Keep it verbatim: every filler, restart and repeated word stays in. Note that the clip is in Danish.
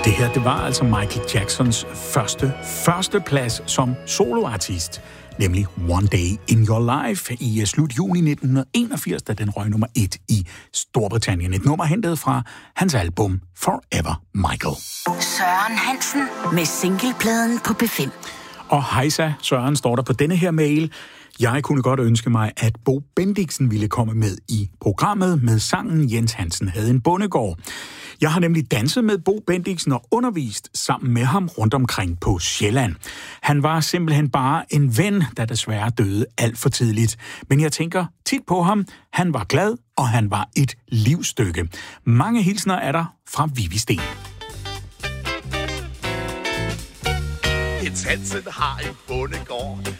Det her, det var altså Michael Jacksons første, første plads som soloartist, nemlig One Day in Your Life i slut juni nitten enogfirs, da den røg nummer et i Storbritannien. Et nummer hentet fra hans album Forever Michael. Søren Hansen med singlepladen på P fem. Og hejsa, Søren, står der på denne her mail. Jeg kunne godt ønske mig, at Bo Bendiksen ville komme med i programmet med sangen Jens Hansen havde en bondegård. Jeg har nemlig danset med Bo Bendiksen og undervist sammen med ham rundt omkring på Sjælland. Han var simpelthen bare en ven, der desværre døde alt for tidligt. Men jeg tænker tit på ham. Han var glad, og han var et livsstykke. Mange hilsner er der fra Vivi Sten. Jens Hansen har en bondegård.